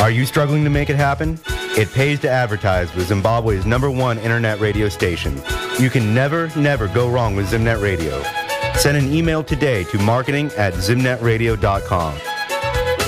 Are you struggling to make it happen? It pays to advertise with Zimbabwe's #1 internet radio station. You can never go wrong with Zimnet Radio. Send an email today to marketing@zimnetradio.com.